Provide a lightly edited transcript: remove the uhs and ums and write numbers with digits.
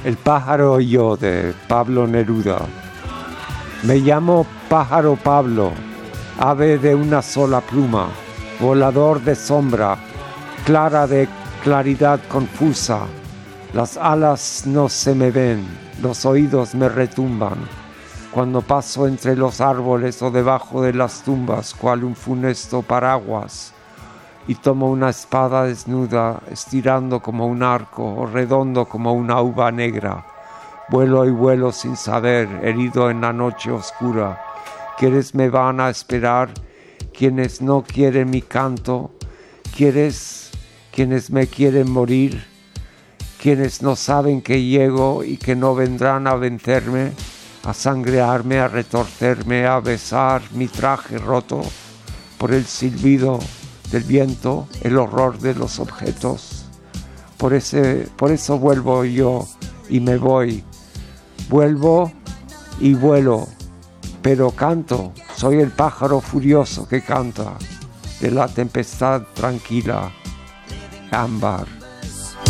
El pájaro y yo, de Pablo Neruda. Me llamo Pájaro Pablo, ave de una sola pluma, volador de sombra, clara de claridad confusa. Las alas no se me ven, los oídos me retumban. Cuando paso entre los árboles o debajo de las tumbas, cual un funesto paraguas, y tomo una espada desnuda, estirando como un arco, o redondo como una uva negra. Vuelo y vuelo sin saber, herido en la noche oscura. Quienes me van a esperar, quienes no quieren mi canto, quienes me quieren morir, quienes no saben que llego y que no vendrán a vencerme, a sangrearme, a retorcerme, a besar mi traje roto por el silbido del viento, el horror de los objetos. Por eso vuelvo yo y me voy. Vuelvo y vuelo, pero canto. Soy el pájaro furioso que canta de la tempestad tranquila, ámbar.